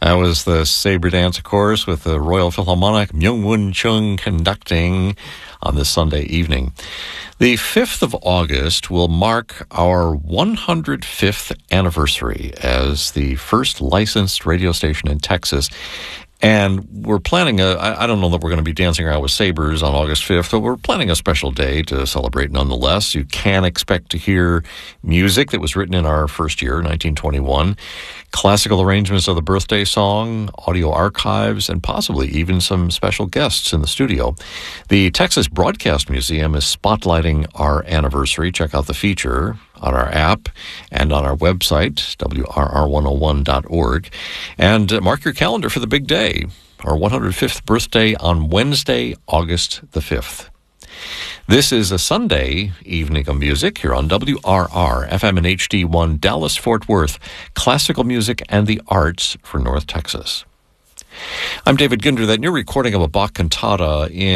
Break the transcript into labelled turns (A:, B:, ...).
A: That was the Sabre Dance, of course, with the Royal Philharmonic, Myung-Whun Chung conducting on this Sunday evening. The 5th of August will mark our 105th anniversary as the first licensed radio station in Texas. And we're planning I don't know that we're going to be dancing around with sabers on August 5th, but we're planning a special day to celebrate nonetheless. You can expect to hear music that was written in our first year, 1921, classical arrangements of the birthday song, audio archives, and possibly even some special guests in the studio. The Texas Broadcast Museum is spotlighting our anniversary. Check out the feature on our app and on our website, WRR101.org. And mark your calendar for the big day, our 105th birthday on Wednesday, August the 5th. This is a Sunday evening of music here on WRR, FM and HD1, Dallas-Fort Worth, classical music and the arts for North Texas. I'm David Ginder. That new recording of a Bach cantata in